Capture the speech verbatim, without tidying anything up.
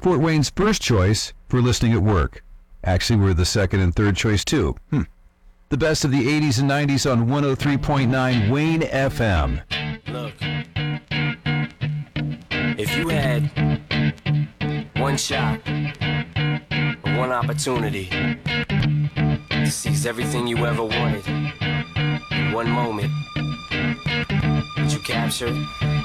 Fort Wayne's first choice for listening at work. Actually, we're the second and third choice, too. Hmm. The best of the eighties and nineties on one oh three point nine Wayne F M. Look, if you had one shot, or one opportunity to seize everything you ever wanted in one moment, would you capture it?